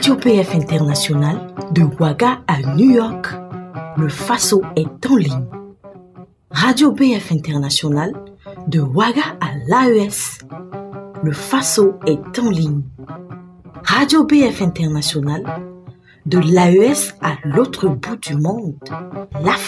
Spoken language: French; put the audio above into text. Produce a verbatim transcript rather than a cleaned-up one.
Radio B F International, de Ouaga à New York, le Faso est en ligne. Radio B F International, de Ouaga à l'A E S, le Faso est en ligne. Radio B F International, de l'A E S à l'autre bout du monde, l'Afrique.